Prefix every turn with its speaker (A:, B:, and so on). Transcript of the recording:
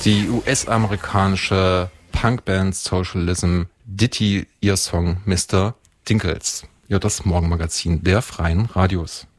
A: Die US-amerikanische Punkband Socialism Ditty, ihr Song Mr. Dinkles. Ja, das Morgenmagazin der Freien Radios.